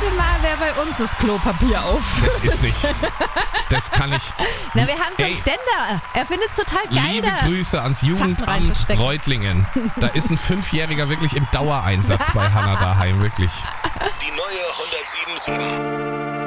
rate mal, wer bei uns das Klopapier auffüllt. Das ist nicht. Das kann ich. Na, wir haben so einen Ständer. Er findet es total geil. Liebe da Grüße ans Sachen Jugendamt reinzustecken. Reutlingen. Da ist ein 5-Jähriger wirklich im Dauereinsatz bei Hannah daheim, wirklich. Die neue 107.7